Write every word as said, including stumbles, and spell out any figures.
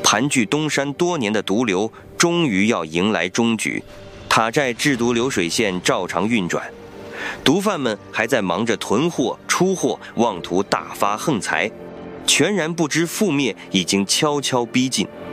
盘踞东山多年的毒瘤终于要迎来终局，塔寨制毒流水线照常运转，毒贩们还在忙着囤货出货，妄图大发横财，全然不知覆灭已经悄悄逼近。